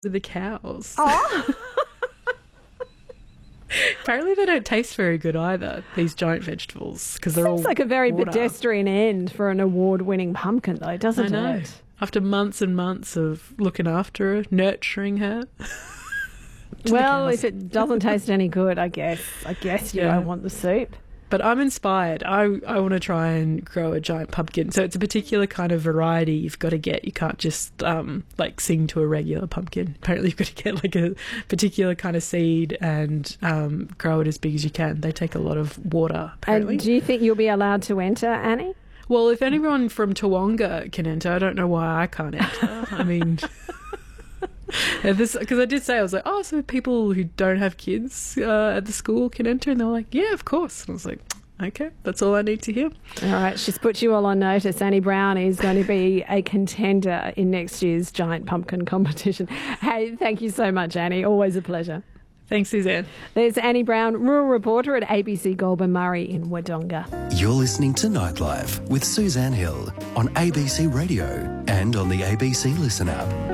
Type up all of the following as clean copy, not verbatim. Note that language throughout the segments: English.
with the cows. Oh, Apparently they don't taste very good either, these giant vegetables, because they're all seems like a very water. pedestrian end for an award-winning pumpkin, though, doesn't I know. it? After months and months of looking after her, nurturing her. Well, if it doesn't taste any good, I guess you Yeah. don't want the soup. But I'm inspired. I want to try and grow a giant pumpkin. So it's a particular kind of variety you've got to get. You can't just sing to a regular pumpkin. Apparently you've got to get like a particular kind of seed and grow it as big as you can. They take a lot of water, apparently. And do you think you'll be allowed to enter, Annie? Well, if anyone from Toowoomba can enter, I don't know why I can't enter. I mean... Because I did say, I was like, oh, so people who don't have kids at the school can enter? And they were like, yeah, of course. And I was like, okay, that's all I need to hear. All right, she's put you all on notice. Annie Brown is going to be a contender in next year's Giant Pumpkin competition. Hey, thank you so much, Annie. Always a pleasure. Thanks, Suzanne. There's Annie Brown, rural reporter at ABC Goulburn Murray in Wodonga. You're listening to Nightlife with Suzanne Hill on ABC Radio and on the ABC Listen app.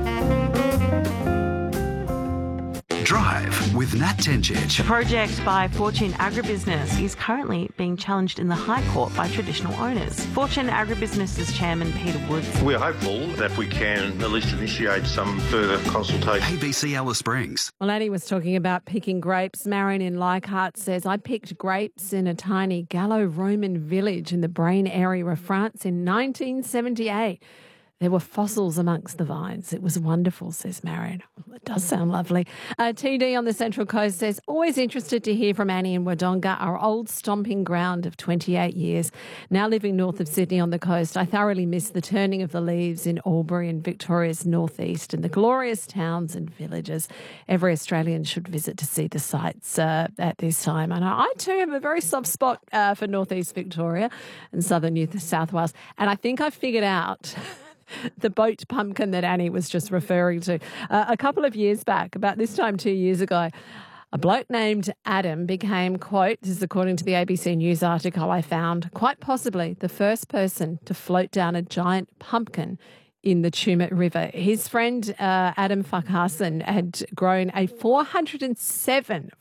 Drive with Nat Tenchich. The project by Fortune Agribusiness is currently being challenged in the High Court by traditional owners. Fortune Agribusiness's chairman, Peter Woods. We're hopeful that we can at least initiate some further consultation. ABC Alice Springs. Well, Annie was talking about picking grapes. Marion in Leichhardt says, I picked grapes in a tiny Gallo-Roman village in the Braine area of France in 1978. There were fossils amongst the vines. It was wonderful, says Marion. Well, it does sound lovely. TD on the Central Coast says, always interested to hear from Annie in Wodonga, our old stomping ground of 28 years. Now living north of Sydney on the coast, I thoroughly miss the turning of the leaves in Albury and Victoria's northeast and the glorious towns and villages. Every Australian should visit to see the sights at this time. And I too have a very soft spot for northeast Victoria and southern New South Wales. And I think I figured out... the boat pumpkin that Annie was just referring to. A couple of years back, about this time 2 years ago, a bloke named Adam became, quote, this is according to the ABC News article I found, quite possibly the first person to float down a giant pumpkin in the Tumut River. His friend Adam Farquharson had grown a 407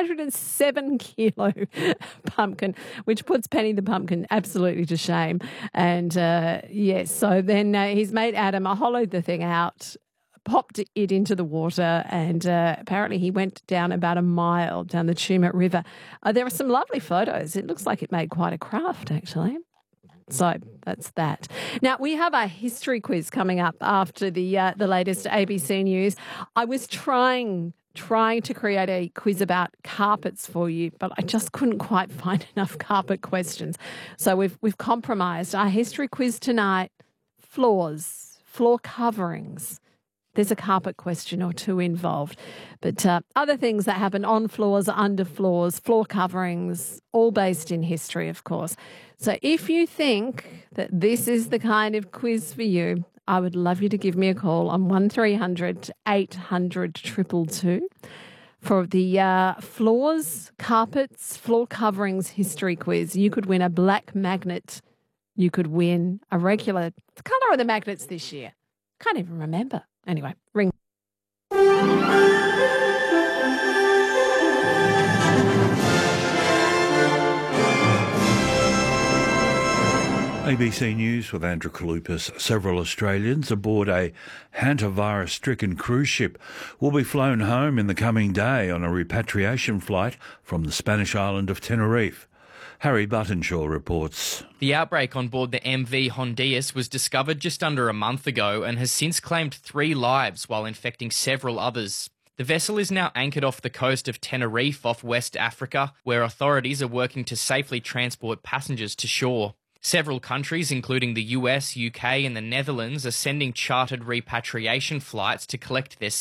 kilo pumpkin, which puts Penny the pumpkin absolutely to shame. And yes, so then his mate Adam hollowed the thing out, popped it into the water, and apparently he went down about a mile down the Tumut River. There are some lovely photos. It looks like it made quite a craft, actually. So that's that. Now, we have a history quiz coming up after the latest ABC News. I was trying to create a quiz about carpets for you, but I just couldn't quite find enough carpet questions. So we've compromised. Our history quiz tonight, floors, floor coverings. There's a carpet question or two involved. But other things that happen on floors, under floors, floor coverings, all based in history, of course. So if you think that this is the kind of quiz for you, I would love you to give me a call on 1300 800 222 for the floors, carpets, floor coverings history quiz. You could win a black magnet. You could win a regular. The colour of the magnets this year? Can't even remember. Anyway, ring. ABC News with Andrew Kalupas. Several Australians aboard a hantavirus-stricken cruise ship will be flown home in the coming day on a repatriation flight from the Spanish island of Tenerife. Harry Buttonshaw reports. The outbreak on board the MV Hondias was discovered just under a month ago and has since claimed 3 lives while infecting several others. The vessel is now anchored off the coast of Tenerife off West Africa, where authorities are working to safely transport passengers to shore. Several countries, including the US, UK and the Netherlands, are sending chartered repatriation flights to collect their